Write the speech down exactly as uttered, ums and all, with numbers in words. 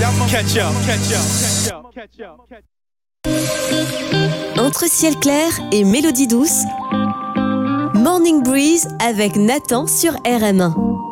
Catch up, catch up, catch up, catch up, catch up. Entre ciel clair et mélodie douce, Morning Breeze avec Nathan sur R M un.